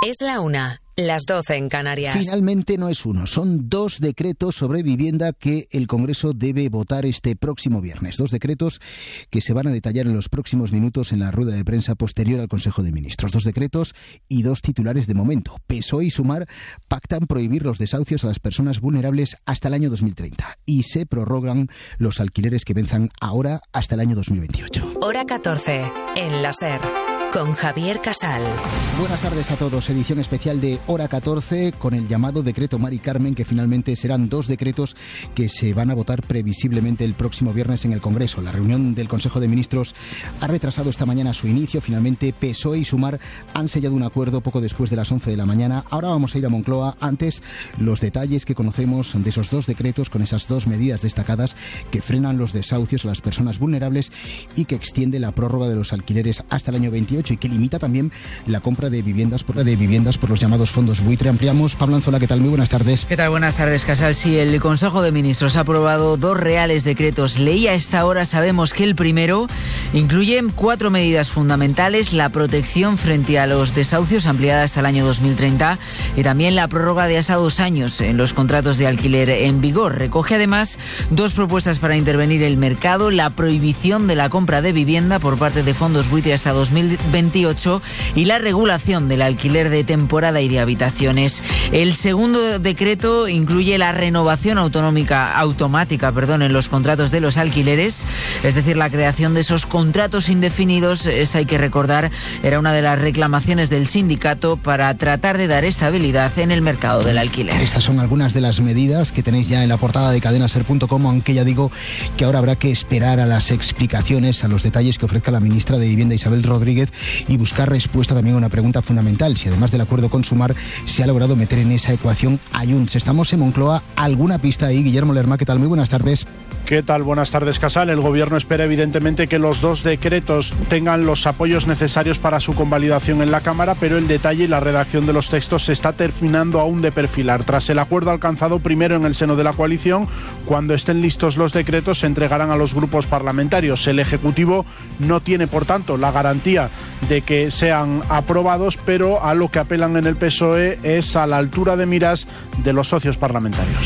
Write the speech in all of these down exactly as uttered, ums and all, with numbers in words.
Es la una, las doce en Canarias. Finalmente no es uno, son dos decretos sobre vivienda que el Congreso debe votar este próximo viernes. Dos decretos que se van a detallar en los próximos minutos en la rueda de prensa posterior al Consejo de Ministros. Dos decretos y dos titulares de momento. P S O E y Sumar pactan prohibir los desahucios a las personas vulnerables hasta el año dos mil treinta y se prorrogan los alquileres que venzan ahora hasta el año dos mil veintiocho. Hora catorce, en la SER. Con Javier Casal. Buenas tardes a todos. Edición especial de Hora catorce con el llamado decreto Mari Carmen, que finalmente serán dos decretos que se van a votar previsiblemente el próximo viernes en el Congreso. La reunión del Consejo de Ministros ha retrasado esta mañana su inicio. Finalmente P S O E y Sumar han sellado un acuerdo poco después de las once de la mañana. Ahora vamos a ir a Moncloa. Antes, los detalles que conocemos de esos dos decretos con esas dos medidas destacadas que frenan los desahucios a las personas vulnerables y que extiende la prórroga de los alquileres hasta el año veintiocho y que limita también la compra de viviendas por, de viviendas por los llamados fondos buitre. Ampliamos. Pablo Anzola, ¿qué tal? Muy buenas tardes. ¿Qué tal? Buenas tardes, Casal. Sí, el Consejo de Ministros ha aprobado dos reales decretos ley. A esta hora sabemos que el primero incluye cuatro medidas fundamentales: la protección frente a los desahucios ampliada hasta el año dos mil treinta y también la prórroga de hasta dos años en los contratos de alquiler en vigor. Recoge además dos propuestas para intervenir el mercado: la prohibición de la compra de vivienda por parte de fondos buitre hasta dos mil veintiocho y la regulación del alquiler de temporada y de habitaciones. El segundo decreto incluye la renovación autonómica automática, perdón, en los contratos de los alquileres, es decir, la creación de esos contratos indefinidos. Esta, hay que recordar, era una de las reclamaciones del sindicato para tratar de dar estabilidad en el mercado del alquiler. Estas son algunas de las medidas que tenéis ya en la portada de cadena ser punto com, aunque ya digo que ahora habrá que esperar a las explicaciones, a los detalles que ofrezca la ministra de Vivienda, Isabel Rodríguez, y buscar respuesta también a una pregunta fundamental: si además del acuerdo con Sumar se ha logrado meter en esa ecuación a Junts. Estamos en Moncloa. ¿Alguna pista ahí? Guillermo Lerma, ¿qué tal? Muy buenas tardes. ¿Qué tal? Buenas tardes, Casal. El Gobierno espera evidentemente que los dos decretos tengan los apoyos necesarios para su convalidación en la Cámara, pero el detalle y la redacción de los textos se está terminando aún de perfilar. Tras el acuerdo alcanzado primero en el seno de la coalición, cuando estén listos los decretos se entregarán a los grupos parlamentarios. El Ejecutivo no tiene, por tanto, la garantía de que sean aprobados, pero a lo que apelan en el P S O E es a la altura de miras de los socios parlamentarios.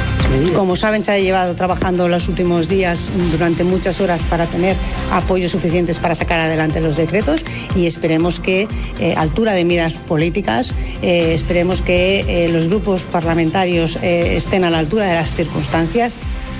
Como saben, se ha llevado trabajando los últimos días durante muchas horas para tener apoyos suficientes para sacar adelante los decretos y esperemos que, eh, altura de miras políticas, eh, esperemos que eh, los grupos parlamentarios eh, estén a la altura de las circunstancias.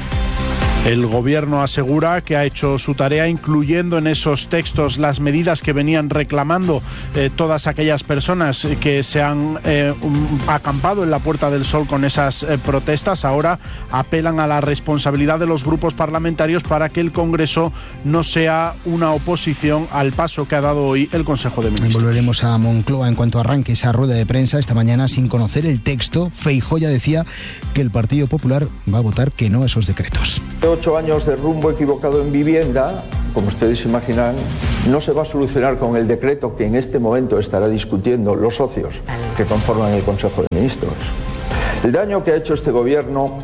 El Gobierno asegura que ha hecho su tarea, incluyendo en esos textos las medidas que venían reclamando eh, todas aquellas personas que se han eh, um, acampado en la Puerta del Sol con esas eh, protestas. Ahora apelan a la responsabilidad de los grupos parlamentarios para que el Congreso no sea una oposición al paso que ha dado hoy el Consejo de Ministros. Volveremos a Moncloa en cuanto arranque esa rueda de prensa. Esta mañana, sin conocer el texto, Feijóo ya decía que el Partido Popular va a votar que no a esos decretos. Ocho años de rumbo equivocado en vivienda, como ustedes imaginan, no se va a solucionar con el decreto que en este momento estará discutiendo los socios que conforman el Consejo de Ministros. El daño que ha hecho este gobierno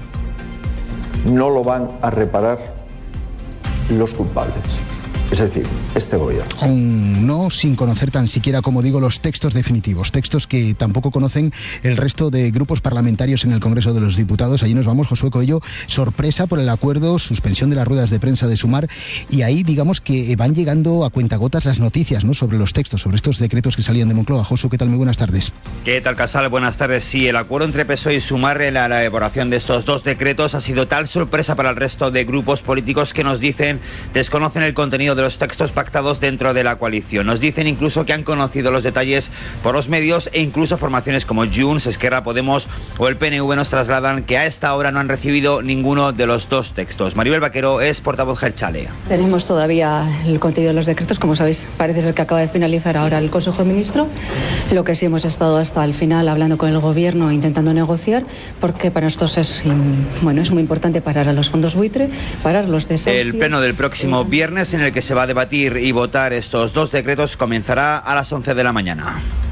no lo van a reparar los culpables. Es decir, este gobierno. Aún no, sin conocer tan siquiera, como digo, los textos definitivos, textos que tampoco conocen el resto de grupos parlamentarios en el Congreso de los Diputados. Allí nos vamos, Josué Coello. Sorpresa por el acuerdo, suspensión de las ruedas de prensa de Sumar, y ahí digamos que van llegando a cuentagotas las noticias, ¿no?, sobre los textos, sobre estos decretos que salían de Moncloa. Josué, ¿qué tal? Muy buenas tardes. ¿Qué tal, Casal? Buenas tardes. Sí, el acuerdo entre P S O E y Sumar en la elaboración de estos dos decretos ha sido tal sorpresa para el resto de grupos políticos que nos dicen desconocen el contenido de los textos pactados dentro de la coalición. Nos dicen incluso que han conocido los detalles por los medios e incluso formaciones como Junts, Esquerra, Podemos o el P N V nos trasladan que a esta hora no han recibido ninguno de los dos textos. Maribel Vaquero es portavoz Jeltzale. Tenemos todavía el contenido de los decretos, como sabéis, parece ser que acaba de finalizar ahora el Consejo de Ministros. Lo que sí hemos estado hasta el final hablando con el Gobierno, intentando negociar, porque para nosotros es, bueno, es muy importante parar a los fondos buitre, parar los desahucios. El pleno del próximo viernes, en el que se va a debatir y votar estos dos decretos, comenzará a las once de la mañana.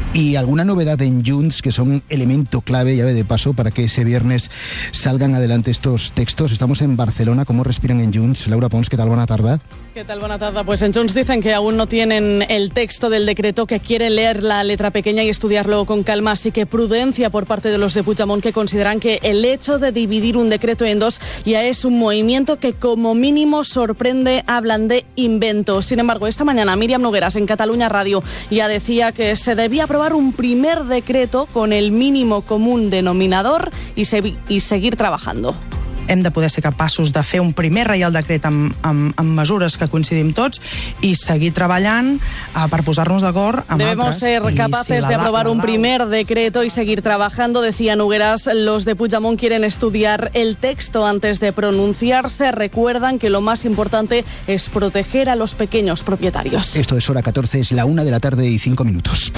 Y alguna novedad en Junts, que son elemento clave, llave de paso, para que ese viernes salgan adelante estos textos. Estamos en Barcelona. ¿Cómo respiran en Junts? Laura Pons, ¿qué tal? Buena tarde. ¿Qué tal? Buena tarde. Pues en Junts dicen que aún no tienen el texto del decreto, que quieren leer la letra pequeña y estudiarlo con calma, así que prudencia por parte de los de Puigdemont, que consideran que el hecho de dividir un decreto en dos ya es un movimiento que como mínimo sorprende. Hablan de invento. Sin embargo, esta mañana Míriam Nogueras en Catalunya Radio ya decía que se debía aprobar un primer decreto con el mínimo común denominador y, se, y seguir trabajando. Hem de poder ser capaços de fer un primer reial decret amb, amb, amb mesures que coincidim tots i seguir treballant uh, per posar-nos d'acord amb Debemos altres. ser capaces si de aprobar un primer decreto y seguir trabajando, decía Nogueras. Los de Puigdemont quieren estudiar el texto antes de pronunciarse. Recuerdan que lo más importante es proteger a los pequeños propietarios. Esto es Hora catorce, es la una de la tarde y cinco minutos.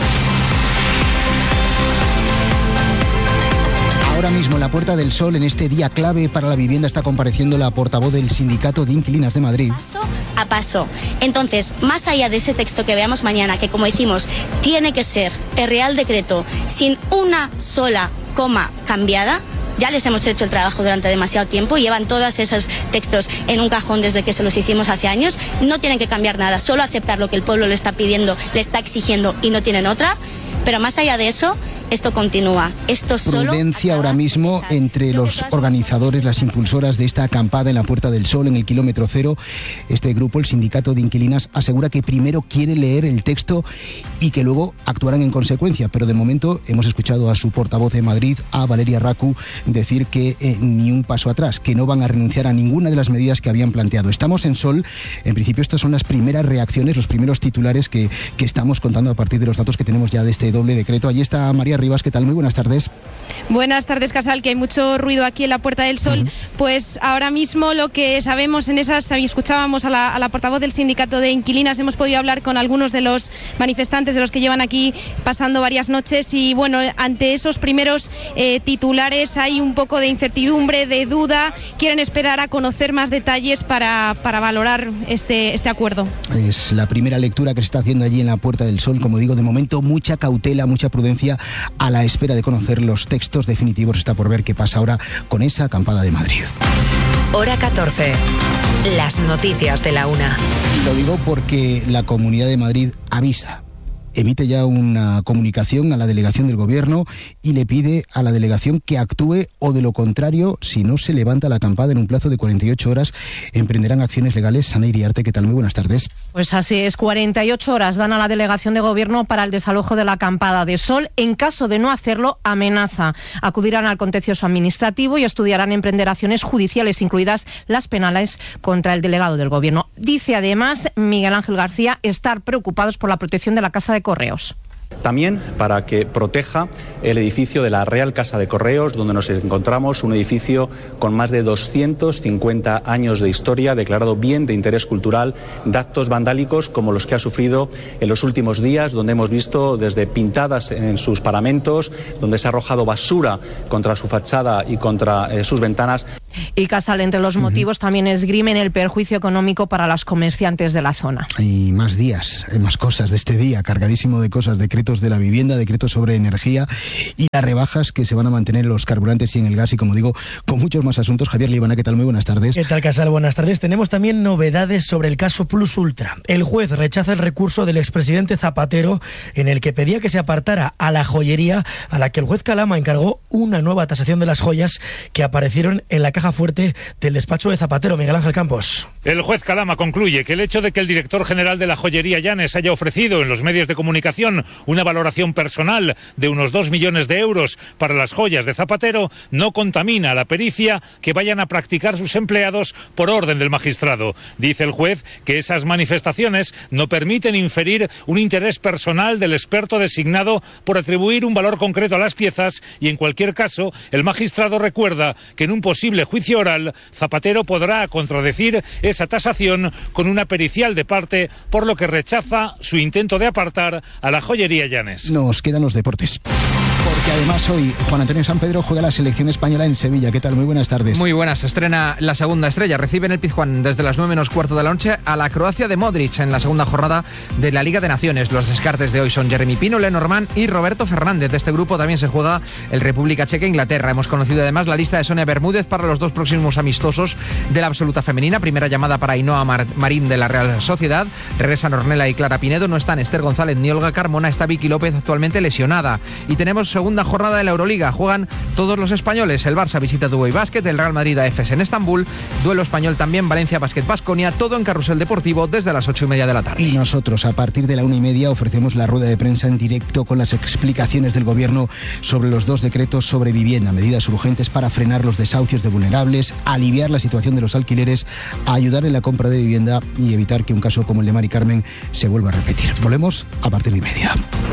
Ahora mismo en la Puerta del Sol, en este día clave para la vivienda, está compareciendo la portavoz del Sindicato de Inquilinas de Madrid. Paso a paso. Entonces, más allá de ese texto que veamos mañana, que como decimos, tiene que ser el Real Decreto sin una sola coma cambiada, ya les hemos hecho el trabajo durante demasiado tiempo, llevan todos esos textos en un cajón desde que se los hicimos hace años, no tienen que cambiar nada, solo aceptar lo que el pueblo le está pidiendo, le está exigiendo y no tienen otra, pero más allá de eso, esto continúa. Esto solo Prudencia ahora mismo entre los organizadores, las impulsoras de esta acampada en la Puerta del Sol, en el kilómetro cero. Este grupo, el Sindicato de Inquilinas, asegura que primero quiere leer el texto y que luego actuarán en consecuencia. Pero de momento hemos escuchado a su portavoz de Madrid, a Valeria Racu, decir que eh, ni un paso atrás, que no van a renunciar a ninguna de las medidas que habían planteado. Estamos en Sol. En principio estas son las primeras reacciones, los primeros titulares que, que estamos contando a partir de los datos que tenemos ya de este doble decreto. Allí está María Rivas, ¿qué tal? Muy buenas tardes. Buenas tardes, Casal, que hay mucho ruido aquí en la Puerta del Sol. Uh-huh. Pues ahora mismo lo que sabemos en esas, escuchábamos a la, a la portavoz del Sindicato de Inquilinas, hemos podido hablar con algunos de los manifestantes, de los que llevan aquí pasando varias noches, y bueno, ante esos primeros eh, titulares hay un poco de incertidumbre, de duda, quieren esperar a conocer más detalles para, para valorar este, este acuerdo. Es la primera lectura que se está haciendo allí en la Puerta del Sol. Como digo, de momento mucha cautela, mucha prudencia a la espera de conocer los textos definitivos. Está por ver qué pasa ahora con esa acampada de Madrid. Hora catorce. Las noticias de la una. Lo digo porque la Comunidad de Madrid avisa. Emite ya una comunicación a la delegación del Gobierno y le pide a la delegación que actúe, o de lo contrario, si no se levanta la acampada en un plazo de cuarenta y ocho horas, emprenderán acciones legales. Ana Iriarte, ¿qué tal? Muy buenas tardes. Pues así es, cuarenta y ocho horas dan a la delegación de Gobierno para el desalojo de la acampada de Sol. En caso de no hacerlo, amenaza. Acudirán al contencioso administrativo y estudiarán emprender acciones judiciales, incluidas las penales, contra el delegado del Gobierno. Dice además Miguel Ángel García estar preocupados por la protección de la Casa de Correos. También para que proteja el edificio de la Real Casa de Correos, donde nos encontramos, un edificio con más de doscientos cincuenta años de historia, declarado bien de interés cultural, de actos vandálicos como los que ha sufrido en los últimos días, donde hemos visto desde pintadas en sus paramentos, donde se ha arrojado basura contra su fachada y contra eh, sus ventanas. Y Casal, entre los motivos, uh-huh, también esgrimen el perjuicio económico para las comerciantes de la zona. Y más días, más cosas de este día, cargadísimo de cosas, decretos de la vivienda, decretos sobre energía y las rebajas que se van a mantener en los carburantes y en el gas, y como digo, con muchos más asuntos. Javier Libana, ¿qué tal? Muy buenas tardes. ¿Qué tal, Casal? Buenas tardes. Tenemos también novedades sobre el caso Plus Ultra. El juez rechaza el recurso del expresidente Zapatero en el que pedía que se apartara a la joyería, a la que el juez Calama encargó una nueva tasación de las joyas que aparecieron en la caja fuerte del despacho de Zapatero. Miguel Ángel Campos. El juez Calama concluye que el hecho de que el director general de la joyería Llanes haya ofrecido en los medios de comunicación una valoración personal de unos dos millones de euros para las joyas de Zapatero no contamina la pericia que vayan a practicar sus empleados por orden del magistrado. Dice el juez que esas manifestaciones no permiten inferir un interés personal del experto designado por atribuir un valor concreto a las piezas, y en cualquier caso el magistrado recuerda que en un posible juicio oral Zapatero podrá contradecir esa tasación con una pericial de parte, por lo que rechaza su intento de apartar a la joyería Llanes. Nos quedan los deportes. Porque además hoy Juan Antonio Sampedro juega la selección española en Sevilla. ¿Qué tal? Muy buenas tardes. Muy buenas. Estrena la segunda estrella. Recibe en el Pizjuán desde las nueve menos cuarto de la noche a la Croacia de Modric en la segunda jornada de la Liga de Naciones. Los descartes de hoy son Jeremy Pino, Lenormand y Roberto Fernández. De este grupo también se juega el República Checa e Inglaterra. Hemos conocido además la lista de Sonia Bermúdez para los dos próximos amistosos de la absoluta femenina. Primera llamada para Ainhoa Mar- Marín de la Real Sociedad. Regresan Ornella y Clara Pinedo. No están Esther González ni Olga Carmona. Está Vicky López, actualmente lesionada. Y tenemos segunda jornada de la Euroliga. Juegan todos los españoles. El Barça visita Dubai Basket, el Real Madrid a Efes en Estambul. Duelo español también, Valencia Basket Baskonia. Todo en Carrusel Deportivo desde las ocho y media de la tarde. Y nosotros a partir de la una y media ofrecemos la rueda de prensa en directo con las explicaciones del gobierno sobre los dos decretos sobre vivienda, medidas urgentes para frenar los desahucios de vulnerables, aliviar la situación de los alquileres, ayudar en la compra de vivienda y evitar que un caso como el de Mari Carmen se vuelva a repetir. Volvemos a partir de y media.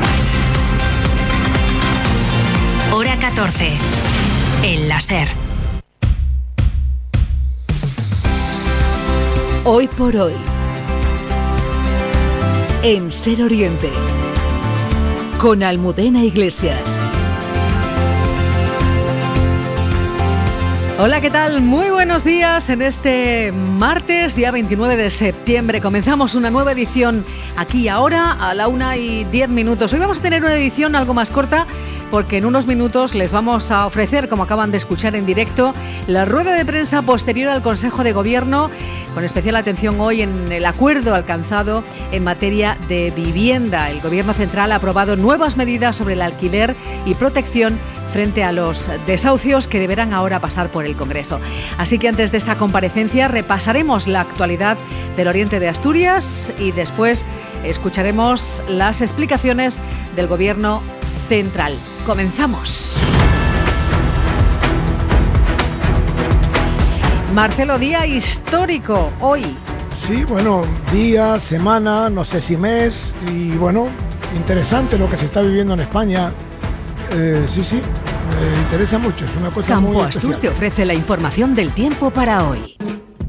Hora catorce. El láser. Hoy por hoy. En Ser Oriente. Con Almudena Iglesias. Hola, ¿qué tal? Muy buenos días en este martes, día veintinueve de septiembre. Comenzamos una nueva edición aquí y ahora a la una y diez minutos. Hoy vamos a tener una edición algo más corta porque en unos minutos les vamos a ofrecer, como acaban de escuchar en directo, la rueda de prensa posterior al Consejo de Gobierno, con especial atención hoy en el acuerdo alcanzado en materia de vivienda. El Gobierno Central ha aprobado nuevas medidas sobre el alquiler y protección frente a los desahucios que deberán ahora pasar por el Congreso. Así que antes de esta comparecencia repasaremos la actualidad del oriente de Asturias y después escucharemos las explicaciones del Gobierno Central. Comenzamos. Marcelo, día histórico hoy. Sí, bueno, día, semana, no sé si mes, y bueno, interesante lo que se está viviendo en España. Eh, sí, sí, me interesa mucho, es una cosa Campo muy Astur especial. te ofrece la información del tiempo para hoy.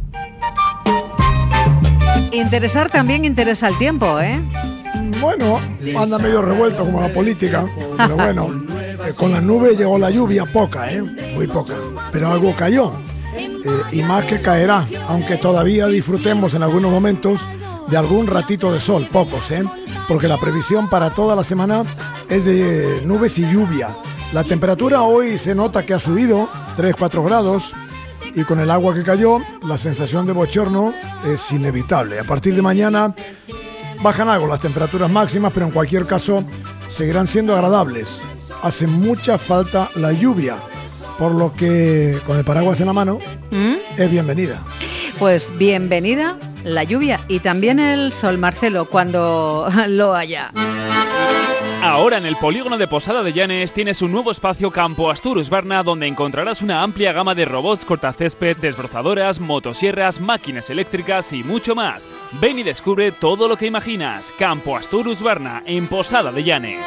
Interesar también interesa el tiempo, ¿eh? Bueno, anda medio revuelto como la política, pero bueno, eh, con las nubes llegó la lluvia, poca, ¿eh? Muy poca, pero algo cayó, eh, y más que caerá, aunque todavía disfrutemos en algunos momentos de algún ratito de sol, pocos, ¿eh? Porque la previsión para toda la semana es de nubes y lluvia. La temperatura hoy se nota que ha subido tres a cuatro grados y con el agua que cayó la sensación de bochorno es inevitable. A partir de mañana bajan algo las temperaturas máximas, pero en cualquier caso seguirán siendo agradables. Hace mucha falta la lluvia, por lo que con el paraguas en la mano ¿Mm? es bienvenida. Pues bienvenida la lluvia y también el sol, Marcelo, cuando lo haya. Ahora en el polígono de Posada de Llanes tienes un nuevo espacio Campo Astur Husqvarna donde encontrarás una amplia gama de robots cortacésped, desbrozadoras, motosierras, máquinas eléctricas y mucho más. Ven y descubre todo lo que imaginas. Campo Astur Husqvarna en Posada de Llanes.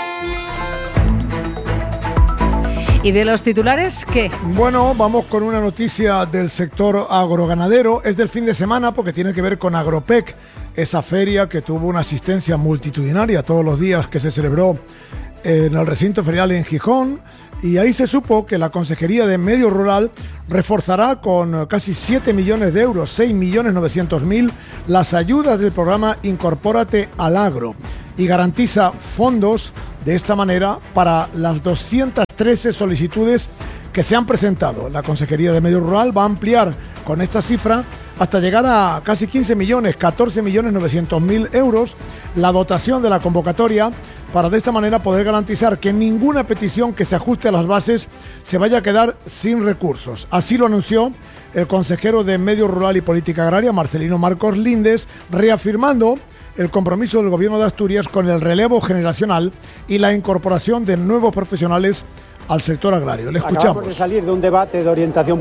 ¿Y de los titulares qué? Bueno, vamos con una noticia del sector agroganadero. Es del fin de semana porque tiene que ver con Agropec, esa feria que tuvo una asistencia multitudinaria todos los días que se celebró en el recinto ferial en Gijón. Y ahí se supo que la Consejería de Medio Rural reforzará con casi siete millones de euros, seis millones novecientos mil, las ayudas del programa Incorpórate al Agro y garantiza fondos de esta manera para las doscientas trece solicitudes que se han presentado. La Consejería de Medio Rural va a ampliar con esta cifra hasta llegar a casi quince millones, catorce millones novecientos mil euros la dotación de la convocatoria para de esta manera poder garantizar que ninguna petición que se ajuste a las bases se vaya a quedar sin recursos. Así lo anunció el consejero de Medio Rural y Política Agraria, Marcelino Marcos Lindes, reafirmando el compromiso del Gobierno de Asturias con el relevo generacional y la incorporación de nuevos profesionales al sector agrario. Le escuchamos. Acabamos de salir de un debate de orientación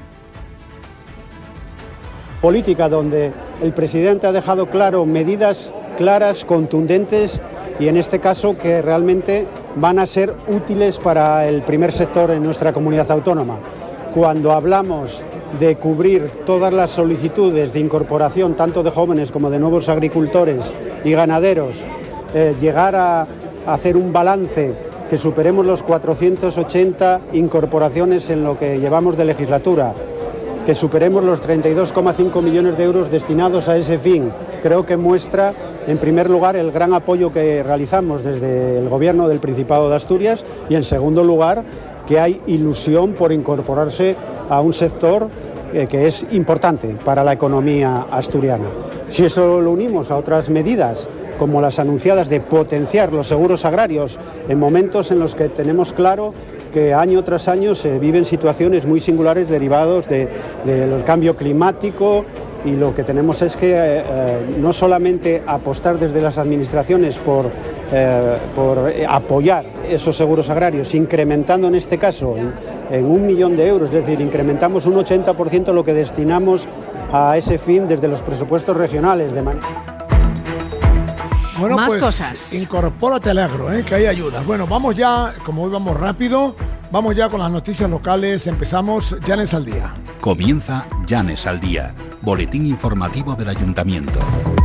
política donde el presidente ha dejado claro medidas claras, contundentes y en este caso que realmente van a ser útiles para el primer sector en nuestra comunidad autónoma. Cuando hablamos de cubrir todas las solicitudes de incorporación tanto de jóvenes como de nuevos agricultores y ganaderos, eh, llegar a, a hacer un balance que superemos los cuatrocientas ochenta incorporaciones en lo que llevamos de legislatura, que superemos los treinta y dos coma cinco millones de euros destinados a ese fin. Creo que muestra, en primer lugar, el gran apoyo que realizamos desde el Gobierno del Principado de Asturias y, en segundo lugar, que hay ilusión por incorporarse a un sector eh, que es importante para la economía asturiana. Si eso lo unimos a otras medidas, como las anunciadas de potenciar los seguros agrarios en momentos en los que tenemos claro que año tras año se viven situaciones muy singulares derivados de, de, del cambio climático, y lo que tenemos es que eh, no solamente apostar desde las administraciones por, eh, por apoyar esos seguros agrarios, incrementando en este caso en, en un millón de euros, es decir, incrementamos un ochenta por ciento lo que destinamos a ese fin desde los presupuestos regionales de manera... Bueno, Más pues, cosas. Incorpórate al agro, ¿eh? Que hay ayudas. Bueno, vamos ya, como hoy vamos rápido, vamos ya con las noticias locales. Empezamos Llanes al Día. Comienza Llanes al Día, boletín informativo del Ayuntamiento.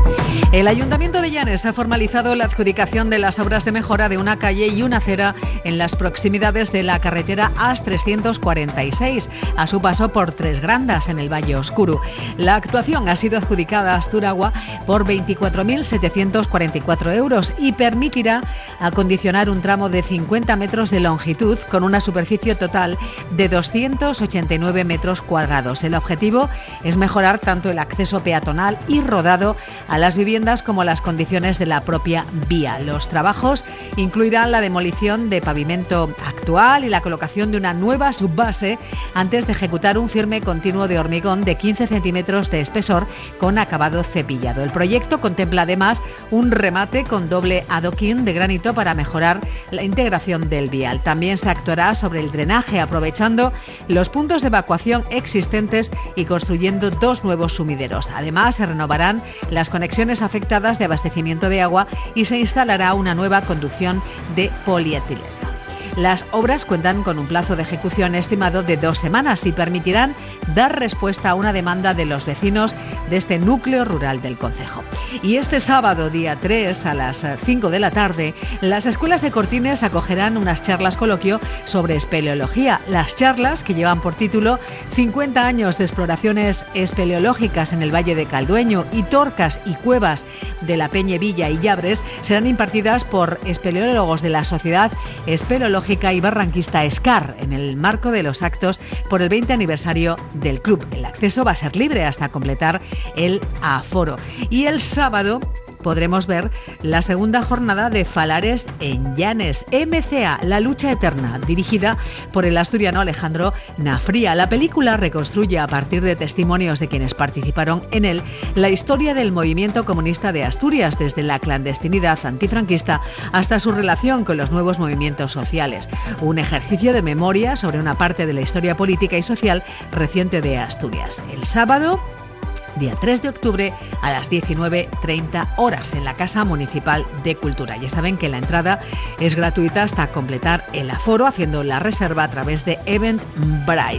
El Ayuntamiento de Llanes ha formalizado la adjudicación de las obras de mejora de una calle y una acera en las proximidades de la carretera A S trescientos cuarenta y seis, a su paso por Tres Grandas, en el Valle Oscuro. La actuación ha sido adjudicada a Asturagua por veinticuatro mil setecientos cuarenta y cuatro euros y permitirá acondicionar un tramo de cincuenta metros de longitud con una superficie total de doscientos ochenta y nueve metros cuadrados. El objetivo es mejorar tanto el acceso peatonal y rodado a las viviendas como las condiciones de la propia vía. Los trabajos incluirán la demolición de pavimento actual y la colocación de una nueva subbase antes de ejecutar un firme continuo de hormigón de quince centímetros de espesor con acabado cepillado. El proyecto contempla además un remate con doble adoquín de granito para mejorar la integración del vial. También se actuará sobre el drenaje, aprovechando los puntos de evacuación existentes y construyendo dos nuevos sumideros. Además, se renovarán las conexiones afectadas de abastecimiento de agua y se instalará una nueva conducción de polietileno. Las obras cuentan con un plazo de ejecución estimado de dos semanas y permitirán dar respuesta a una demanda de los vecinos de este núcleo rural del concejo. Y este sábado, día tres, a las cinco de la tarde, las escuelas de Cortines acogerán unas charlas coloquio sobre espeleología. Las charlas, que llevan por título cincuenta años de exploraciones espeleológicas en el Valle de Caldueño y Torcas y Cuevas de la Peñevilla y Llabres, serán impartidas por espeleólogos de la Sociedad Espeleológica y Barranquista ESCAR, en el marco de los actos por el veinte aniversario del club. El acceso va a ser libre hasta completar el aforo. Y el sábado podremos ver la segunda jornada de Falares en Llanes, M C A, La lucha eterna, dirigida por el asturiano Alejandro Nafría. La película reconstruye, a partir de testimonios de quienes participaron en él, la historia del movimiento comunista de Asturias, desde la clandestinidad antifranquista hasta su relación con los nuevos movimientos sociales. Un ejercicio de memoria sobre una parte de la historia política y social reciente de Asturias. El sábado, día tres de octubre, a las diecinueve treinta horas, en la Casa Municipal de Cultura. Ya saben que la entrada es gratuita hasta completar el aforo, haciendo la reserva a través de Eventbrite.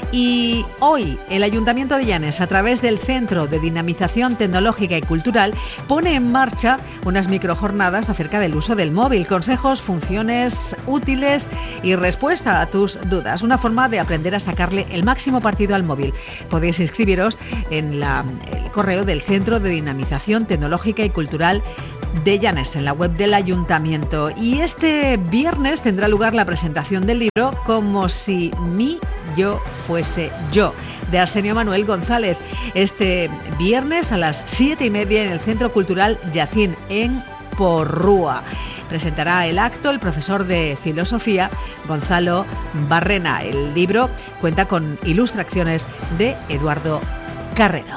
Y hoy el Ayuntamiento de Llanes, a través del Centro de Dinamización Tecnológica y Cultural, pone en marcha unas microjornadas acerca del uso del móvil, consejos, funciones útiles y respuesta a tus dudas. Una forma de aprender a sacarle el máximo partido al móvil. Podéis inscribiros en la el correo del Centro de Dinamización Tecnológica y Cultural de Llanes, en la web del Ayuntamiento. Y este viernes tendrá lugar la presentación del libro Como si mi yo fuese yo, de Arsenio Manuel González, este viernes a las siete y media en el Centro Cultural Yacín, en Porrúa. Presentará el acto el profesor de filosofía Gonzalo Barrena. El libro cuenta con ilustraciones de Eduardo Carrero.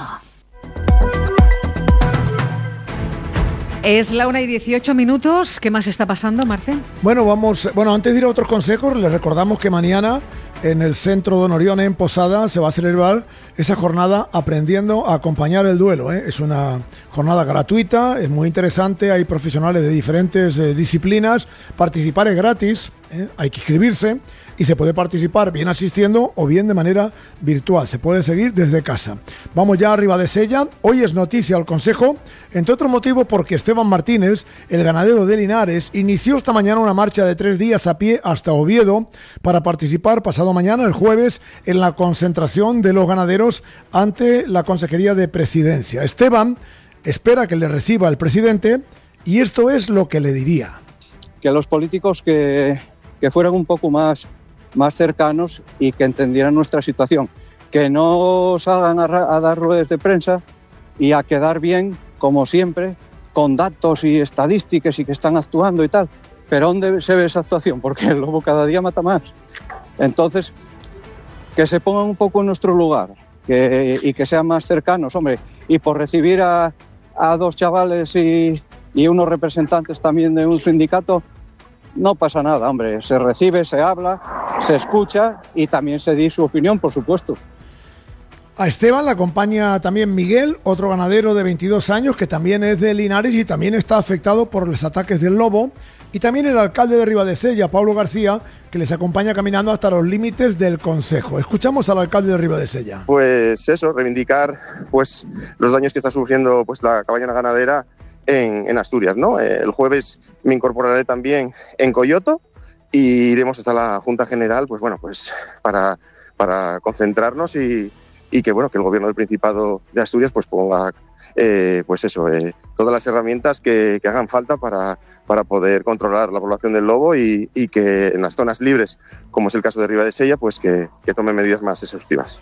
Es la una y dieciocho minutos. ¿Qué más está pasando, Marce? Bueno, vamos. Bueno, antes de ir a otros consejos, les recordamos que mañana en el Centro Don Orión, en Posada, se va a celebrar esa jornada Aprendiendo a acompañar el duelo, ¿eh? Es una jornada gratuita, es muy interesante, hay profesionales de diferentes eh, disciplinas, participar es gratis. ¿eh? Hay que inscribirse y se puede participar bien asistiendo o bien de manera virtual. Se puede seguir desde casa. Vamos ya a Ribadesella. Hoy es noticia al Consejo, entre otros motivos porque Esteban Martínez, el ganadero de Linares, inició esta mañana una marcha de tres días a pie hasta Oviedo para participar pasado mañana, el jueves, en la concentración de los ganaderos ante la Consejería de Presidencia. Esteban espera que le reciba el presidente y esto es lo que le diría. Que los políticos que, que fueran un poco más, más cercanos y que entendieran nuestra situación, que no salgan a, a dar ruedas de prensa y a quedar bien, como siempre, con datos y estadísticas y que están actuando y tal. Pero ¿dónde se ve esa actuación? Porque el lobo cada día mata más. Entonces, que se pongan un poco en nuestro lugar que, y que sean más cercanos, hombre. Y por recibir a, a dos chavales y, y unos representantes también de un sindicato, no pasa nada, hombre. Se recibe, se habla, se escucha y también se dice su opinión, por supuesto. A Esteban le acompaña también Miguel, otro ganadero de veintidós años que también es de Linares y también está afectado por los ataques del lobo. Y también el alcalde de Ribadesella, Pablo García, que les acompaña caminando hasta los límites del concejo. Escuchamos al alcalde de Ribadesella. Pues eso, reivindicar pues los daños que está sufriendo pues la cabaña ganadera en, en Asturias, ¿no? El jueves me incorporaré también en Coyoto y iremos hasta la Junta General, pues bueno, pues para, para concentrarnos y, y que bueno, que el gobierno del Principado de Asturias pues ponga eh, pues eso, eh, todas las herramientas que, que hagan falta para para poder controlar la población del lobo y, y que en las zonas libres, como es el caso de Ribadesella, pues que, que tome medidas más exhaustivas.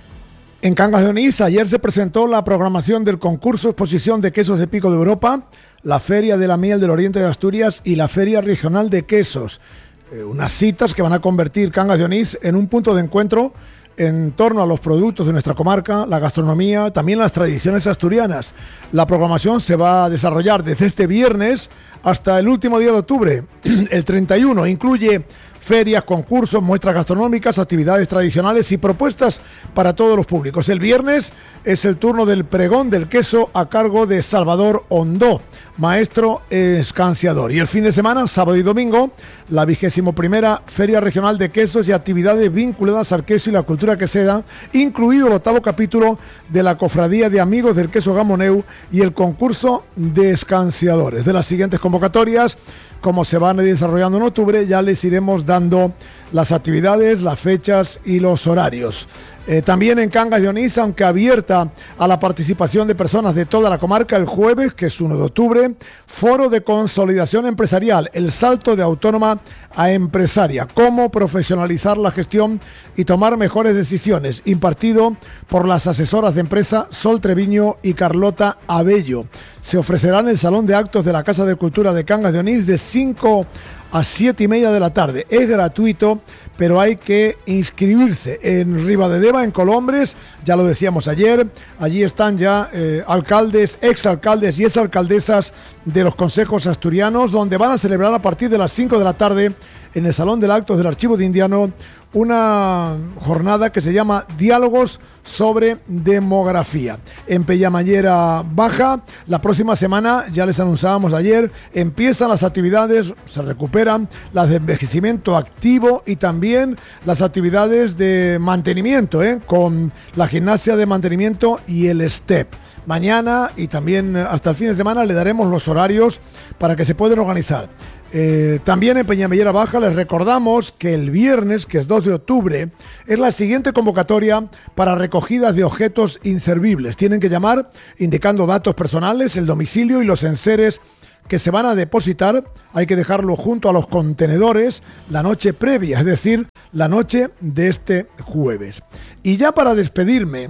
En Cangas de Onís ayer se presentó la programación del concurso Exposición de Quesos de Pico de Europa, la Feria de la Miel del Oriente de Asturias y la Feria Regional de Quesos. Eh, unas citas que van a convertir Cangas de Onís en un punto de encuentro en torno a los productos de nuestra comarca, la gastronomía, también las tradiciones asturianas. La programación se va a desarrollar desde este viernes hasta el último día de octubre, el treinta y uno. Incluye ferias, concursos, muestras gastronómicas, actividades tradicionales y propuestas para todos los públicos. El viernes es el turno del pregón del queso a cargo de Salvador Hondó, maestro escanciador. Y el fin de semana, sábado y domingo, la vigésimo primera Feria Regional de Quesos y actividades vinculadas al queso y la cultura quesera, incluido el octavo capítulo de la Cofradía de Amigos del Queso Gamoneu y el concurso de escanciadores. De las siguientes convocatorias, como se van desarrollando en octubre, ya les iremos dando las actividades, las fechas y los horarios. Eh, también en Cangas de Onís, aunque abierta a la participación de personas de toda la comarca, el jueves, que es uno de octubre, foro de consolidación empresarial, el salto de autónoma a empresaria, cómo profesionalizar la gestión y tomar mejores decisiones, impartido por las asesoras de empresa Sol Treviño y Carlota Abello. Se ofrecerá en el Salón de Actos de la Casa de Cultura de Cangas de Onís de cinco a siete y media de la tarde. Es gratuito, pero hay que inscribirse en Ribadedeva, en Colombres, ya lo decíamos ayer. Allí están ya eh, alcaldes, exalcaldes y exalcaldesas de los consejos asturianos, donde van a celebrar a partir de las cinco de la tarde en el Salón de Actos del Archivo de Indiano una jornada que se llama Diálogos sobre Demografía. En Pellamallera Baja, la próxima semana, ya les anunciábamos ayer, empiezan las actividades, se recuperan las de envejecimiento activo y también las actividades de mantenimiento, ¿eh? con la gimnasia de mantenimiento y el STEP. Mañana y también hasta el fin de semana le daremos los horarios para que se puedan organizar. Eh, también en Peñamellera Baja les recordamos que el viernes, que es dos de octubre, es la siguiente convocatoria para recogidas de objetos inservibles. Tienen que llamar indicando datos personales, el domicilio y los enseres que se van a depositar. Hay que dejarlo junto a los contenedores la noche previa, es decir, la noche de este jueves. Y ya para despedirme,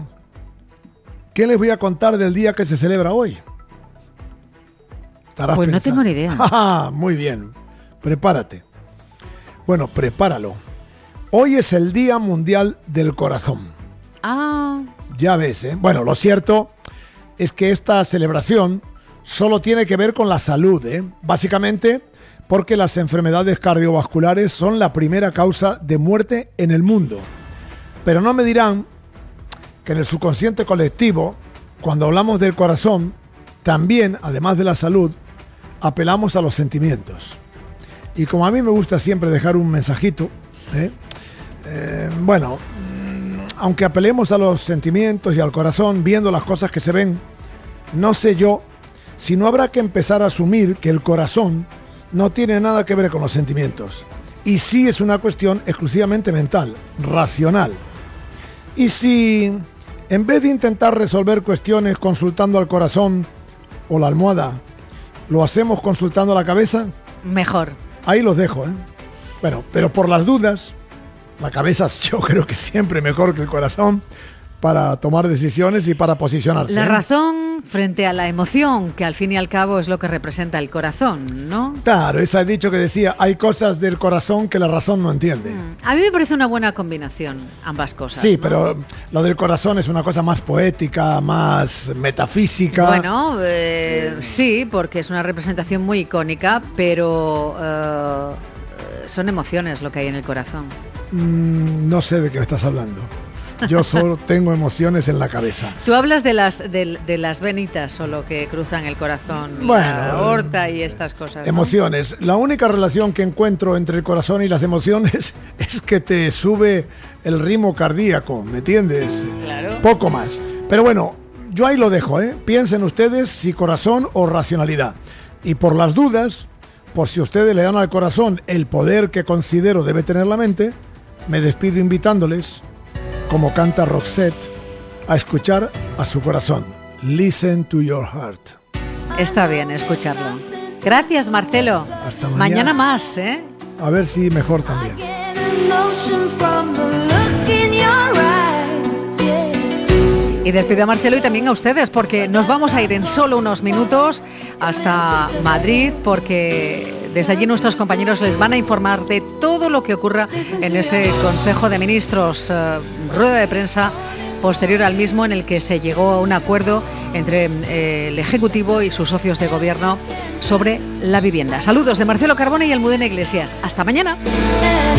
¿qué les voy a contar del día que se celebra hoy? Pues pensando. No tengo ni idea. Ah, muy bien, prepárate. Bueno, prepáralo. Hoy es el Día Mundial del Corazón. Ah. Ya ves, ¿eh? Bueno, lo cierto es que esta celebración solo tiene que ver con la salud, ¿eh? Básicamente porque las enfermedades cardiovasculares son la primera causa de muerte en el mundo. Pero no me dirán que en el subconsciente colectivo, cuando hablamos del corazón, también, además de la salud, apelamos a los sentimientos. Y como a mí me gusta siempre dejar un mensajito, ¿eh? Eh, bueno, aunque apelemos a los sentimientos y al corazón, viendo las cosas que se ven, no sé yo si no habrá que empezar a asumir que el corazón no tiene nada que ver con los sentimientos. Y sí es una cuestión exclusivamente mental, racional. Y si, en vez de intentar resolver cuestiones consultando al corazón o la almohada, lo hacemos consultando la cabeza, mejor. Ahí los dejo, ¿eh? Bueno, pero por las dudas, la cabeza yo creo que siempre mejor que el corazón para tomar decisiones y para posicionarse. La ¿eh? razón frente a la emoción, que al fin y al cabo es lo que representa el corazón, ¿no? Claro, ese dicho que decía, hay cosas del corazón que la razón no entiende. Mm. A mí me parece una buena combinación, ambas cosas. Sí, ¿no? Pero lo del corazón es una cosa más poética, más metafísica. Bueno, eh, sí, porque es una representación muy icónica, pero eh, son emociones lo que hay en el corazón. Mm, no sé de qué me estás hablando. Yo solo tengo emociones en la cabeza. Tú hablas de las de, de las venitas solo que cruzan el corazón, bueno, la aorta y estas cosas, ¿no? Emociones. La única relación que encuentro entre el corazón y las emociones es que te sube el ritmo cardíaco, ¿me entiendes? Claro. Poco más. Pero bueno, yo ahí lo dejo, ¿eh? Piensen ustedes si corazón o racionalidad. Y por las dudas, por si ustedes le dan al corazón el poder que considero debe tener la mente, me despido invitándoles, como canta Roxette, a escuchar a su corazón. Listen to your heart. Está bien escucharlo. Gracias, Marcelo. Hasta mañana. Mañana más, ¿eh? A ver si mejor también. Y despido a Marcelo y también a ustedes, porque nos vamos a ir en solo unos minutos hasta Madrid, porque desde allí nuestros compañeros les van a informar de todo lo que ocurra en ese Consejo de Ministros, eh, rueda de prensa posterior al mismo, en el que se llegó a un acuerdo entre eh, el Ejecutivo y sus socios de gobierno sobre la vivienda. Saludos de Marcelo Carbone y Almudena Iglesias. Hasta mañana.